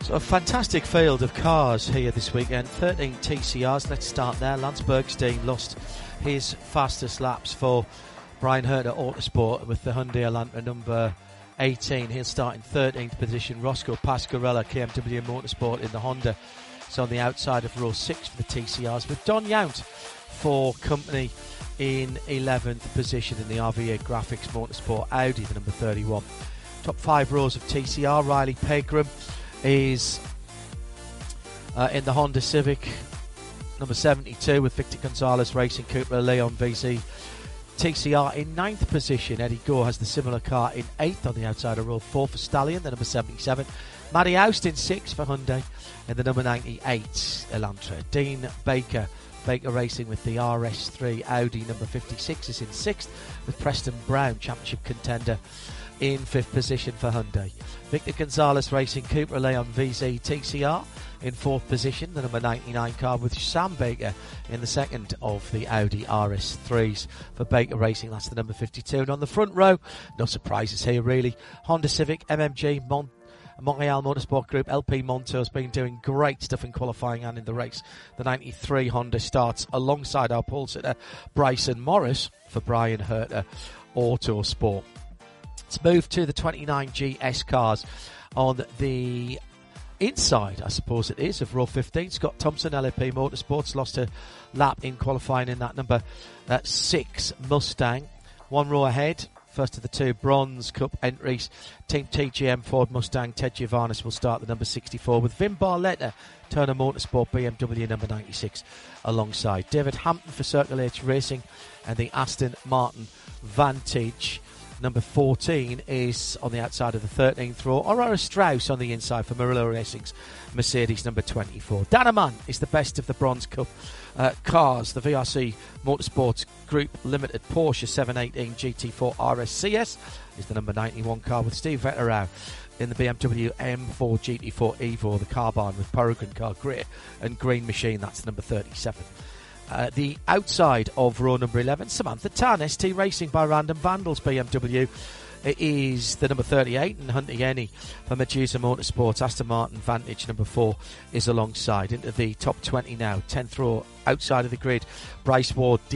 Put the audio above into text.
So a fantastic field of cars here this weekend. 13 TCRs. Let's start there. Lance Bergstein lost his fastest laps for Brian Herter Autosport with the Hyundai Elantra number 18. He'll start in 13th position. Roscoe Pasquarella, KMW Motorsport in the Honda. So on the outside of row 6 for the TCRs, with Don Yount for company in 11th position in the RV8 Graphics Motorsport Audi, the number 31. Top 5 rows of TCR. Riley Pegram is in the Honda Civic, number 72, with Victor Gonzalez Racing Cupra Leon VZ. TCR in 9th position. Eddie Gore has the similar car in 8th on the outside of row 4 for Stallion, the number 77. Matty Oust in 6th for Hyundai, and the number 98 Elantra. Dean Baker Racing with the RS3 Audi number 56 is in 6th, with Preston Brown, championship contender, in 5th position for Hyundai. Victor Gonzalez Racing Cupra Leon VZ TCR in 4th position, the number 99 car, with Sam Baker in the 2nd of the Audi RS3s for Baker Racing. That's the number 52. And on the front row, no surprises here really. Honda Civic, MMG, Montreal Motorsport Group, LP Monto has been doing great stuff in qualifying and in the race. The 93 Honda starts alongside our pole sitter Bryson Morris for Brian Herter Autosport. Let's move to the 29 GS cars on the inside, I suppose it is, of row 15. Scott Thompson, LAP Motorsports, lost a lap in qualifying in that number 6 Mustang. One row ahead, first of the two Bronze Cup entries. Team TGM Ford Mustang, Ted Giovannis will start the number 64 with Vin Barletta, Turner Motorsport BMW number 96 alongside. David Hampton for Circle H Racing and the Aston Martin Vantage. Number 14 is on the outside of the 13th row. Aurora Strauss on the inside for Murillo Racing's Mercedes number 24. Danaman is the best of the Bronze Cup cars. The VRC Motorsports Group Limited Porsche 718 GT4 RSCS is the number 91 car, with Steve Vetterau in the BMW M4 GT4 Evo, the car barn with Peregrine Car Grey and Green Machine. That's the number 37. The outside of row number 11, Samantha Tan, ST Racing by Random Vandals BMW. It is the number 38, and Hunter Yenny for Medusa Motorsports. Aston Martin Vantage number 4 is alongside. Into the top 20 now, 10th row outside of the grid, Bryce Ward,